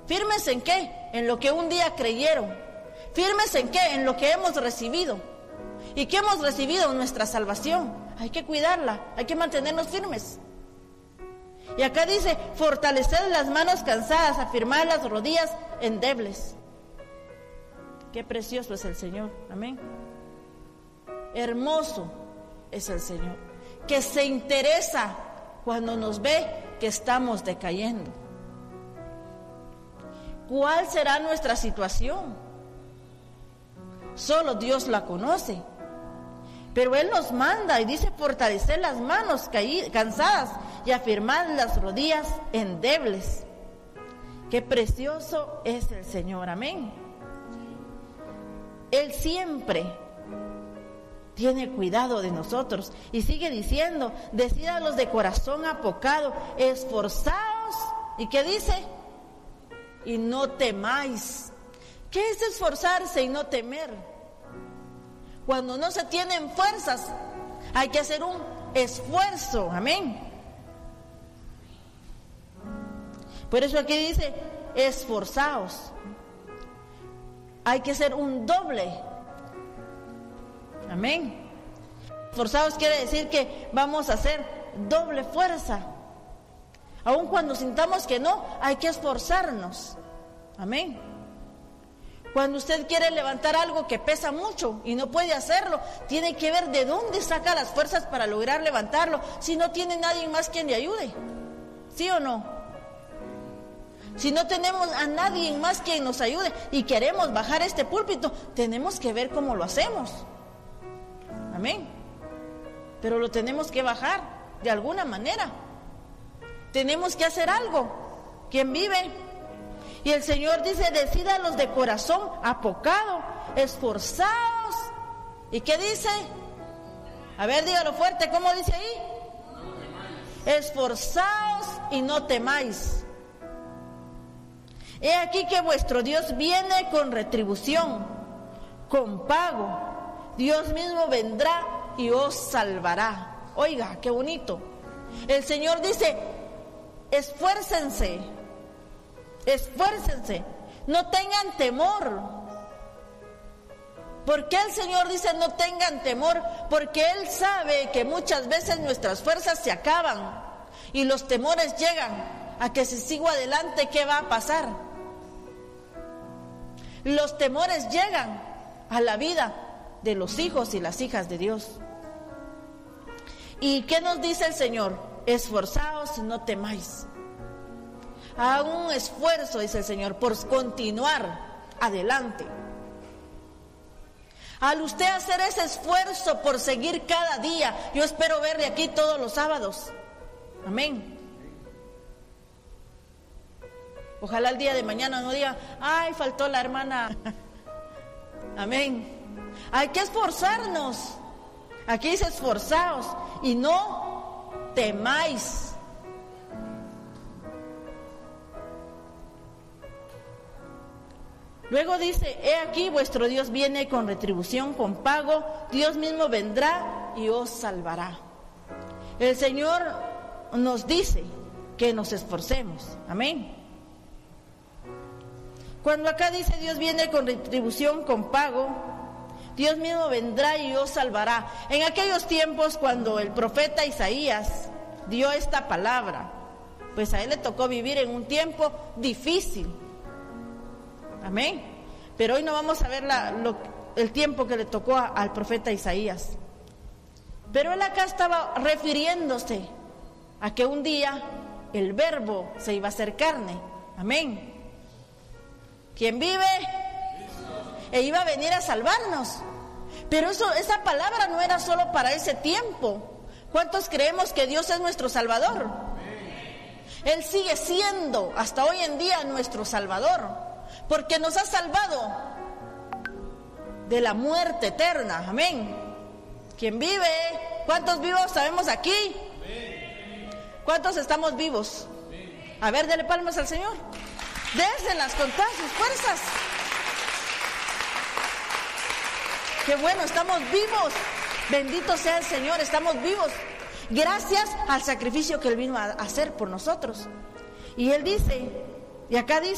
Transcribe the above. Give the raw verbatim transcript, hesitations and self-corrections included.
¿Firmes en qué? En lo que un día creyeron. ¿Firmes en qué? En lo que hemos recibido. ¿Y qué hemos recibido? Nuestra salvación. Hay que cuidarla, hay que mantenernos firmes. Y acá dice, fortalecer las manos cansadas, afirmar las rodillas endebles. Qué precioso es el Señor, amén. Hermoso es el Señor, que se interesa cuando nos ve que estamos decayendo. ¿Cuál será nuestra situación? Solo Dios la conoce. Pero Él nos manda y dice fortalecer las manos caídas, cansadas y afirmar las rodillas endebles. Qué precioso es el Señor, amén. Él siempre tiene cuidado de nosotros y sigue diciendo, decídalos de corazón apocado, esforzaos. ¿Y qué dice? Y no temáis. ¿Qué es esforzarse y no temer? Cuando no se tienen fuerzas, hay que hacer un esfuerzo, amén. Por eso aquí dice, esforzaos. Hay que hacer un doble, amén. Esforzaos quiere decir que vamos a hacer doble fuerza. Aun cuando sintamos que no, hay que esforzarnos, amén. Cuando usted quiere levantar algo que pesa mucho y no puede hacerlo, tiene que ver de dónde saca las fuerzas para lograr levantarlo, si no tiene nadie más quien le ayude, ¿sí o no? Si no tenemos a nadie más quien nos ayude y queremos bajar este púlpito, tenemos que ver cómo lo hacemos, amén. Pero lo tenemos que bajar de alguna manera, tenemos que hacer algo. ¿Quién vive? Y el Señor dice, decídalos de corazón apocado, esforzaos. ¿Y qué dice? A ver, dígalo fuerte, ¿cómo dice ahí? No esforzaos y no temáis. He aquí que vuestro Dios viene con retribución, con pago. Dios mismo vendrá y os salvará. Oiga, qué bonito. El Señor dice, esfuércense. Esfuércense, no tengan temor. ¿Por qué el Señor dice no tengan temor? Porque Él sabe que muchas veces nuestras fuerzas se acaban y los temores llegan a que si sigo adelante, ¿qué va a pasar? Los temores llegan a la vida de los hijos y las hijas de Dios. ¿Y qué nos dice el Señor? Esforzaos y no temáis. Haga un esfuerzo, dice el Señor, por continuar adelante. Al usted hacer ese esfuerzo por seguir cada día, yo espero verle aquí todos los sábados. Amén. Ojalá el día de mañana no diga, ay, faltó la hermana. Amén. Hay que esforzarnos. Aquí dice esforzaos y no temáis. Luego dice, he aquí vuestro Dios viene con retribución, con pago, Dios mismo vendrá y os salvará. El Señor nos dice que nos esforcemos, amén. Cuando acá dice Dios viene con retribución, con pago, Dios mismo vendrá y os salvará. En aquellos tiempos cuando el profeta Isaías dio esta palabra, pues a él le tocó vivir en un tiempo difícil. Amén. Pero hoy no vamos a ver la, lo, el tiempo que le tocó a, al profeta Isaías. Pero él acá estaba refiriéndose a que un día el verbo se iba a hacer carne. Amén. ¿Quién vive? E iba a venir a salvarnos. Pero eso, esa palabra no era solo para ese tiempo. ¿Cuántos creemos que Dios es nuestro Salvador? Él sigue siendo hasta hoy en día nuestro Salvador. Porque nos ha salvado de la muerte eterna, amén. ¿Quién vive? ¿Cuántos vivos sabemos aquí? ¿Cuántos estamos vivos? A ver, dele palmas al Señor. Déselas con todas sus fuerzas. Qué bueno, estamos vivos. Bendito sea el Señor, estamos vivos. Gracias al sacrificio que Él vino a hacer por nosotros. Y Él dice, y acá dice,